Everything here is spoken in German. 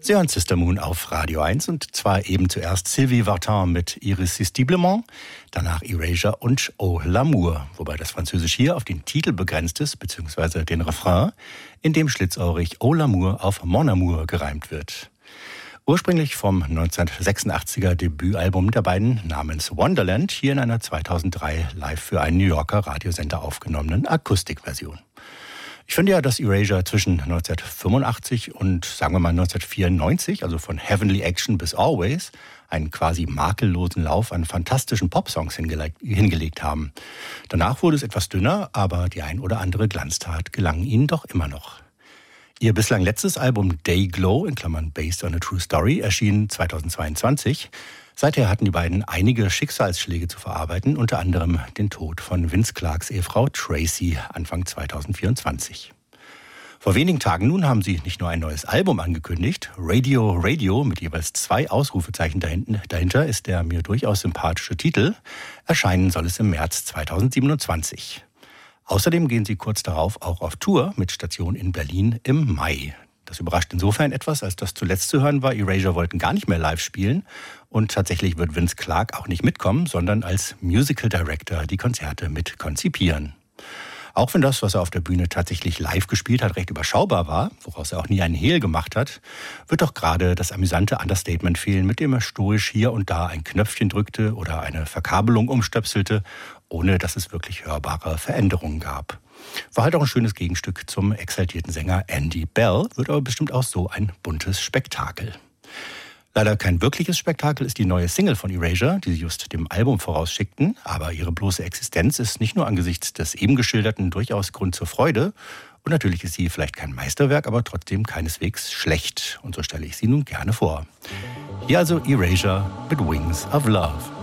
Sie hören Sister Moon auf Radio 1 und zwar eben zuerst Sylvie Vartan mit Irrésistiblement, danach Erasure und Oh l'amour, wobei das Französisch hier auf den Titel begrenzt ist, beziehungsweise den Refrain, in dem schlitzohrig Oh l'amour auf Mon amour gereimt wird. Ursprünglich vom 1986er Debütalbum der beiden namens Wonderland, hier in einer 2003 live für einen New Yorker Radiosender aufgenommenen Akustikversion. Ich finde ja, dass Erasure zwischen 1985 und, sagen wir mal, 1994, also von Heavenly Action bis Always, einen quasi makellosen Lauf an fantastischen Popsongs hingelegt haben. Danach wurde es etwas dünner, aber die ein oder andere Glanztat gelang ihnen doch immer noch. Ihr bislang letztes Album Day Glow, in Klammern Based on a True Story, erschien 2022. Seither hatten die beiden einige Schicksalsschläge zu verarbeiten, unter anderem den Tod von Vince Clarkes Ehefrau Tracy Anfang 2024. Vor wenigen Tagen nun haben sie nicht nur ein neues Album angekündigt, Radio Radio mit jeweils 2 Ausrufezeichen dahinter ist der mir durchaus sympathische Titel. Erscheinen soll es im März 2027. Außerdem gehen sie kurz darauf auch auf Tour mit Station in Berlin im Mai. Das überrascht insofern etwas, als das zuletzt zu hören war, Erasure wollten gar nicht mehr live spielen und tatsächlich wird Vince Clarke auch nicht mitkommen, sondern als Musical Director die Konzerte mit konzipieren. Auch wenn das, was er auf der Bühne tatsächlich live gespielt hat, recht überschaubar war, woraus er auch nie einen Hehl gemacht hat, wird doch gerade das amüsante Understatement fehlen, mit dem er stoisch hier und da ein Knöpfchen drückte oder eine Verkabelung umstöpselte, ohne dass es wirklich hörbare Veränderungen gab. War halt auch ein schönes Gegenstück zum exaltierten Sänger Andy Bell, wird aber bestimmt auch so ein buntes Spektakel. Leider kein wirkliches Spektakel ist die neue Single von Erasure, die sie just dem Album vorausschickten, aber ihre bloße Existenz ist nicht nur angesichts des eben geschilderten durchaus Grund zur Freude und natürlich ist sie vielleicht kein Meisterwerk, aber trotzdem keineswegs schlecht und so stelle ich sie nun gerne vor. Hier also Erasure mit Wings of Love.